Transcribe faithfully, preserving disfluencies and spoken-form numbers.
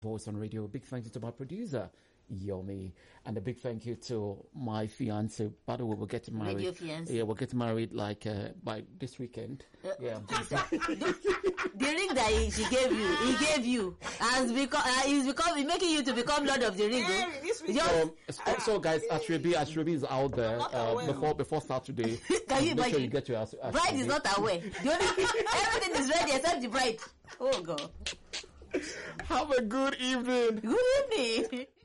Voice on Radio. Big thank you to my producer, Yomi, and a big thank you to my fiance. By the way, we're getting married. Radio fiance. Yeah, we're getting married like uh, by this weekend. Uh, yeah. The ring that he, she gave you, he gave you, has become, uh, he's become, making you to become Lord of the Ring. Hey, this weekend. Um, so, so guys, Ashrebi, Ashrebi is out there uh, before before Saturday. Can you Make sure imagine? you get your Ash- Ashrebi. Bride is not aware. The only, everything is ready except the bride. Oh God. Have a good evening. Good evening.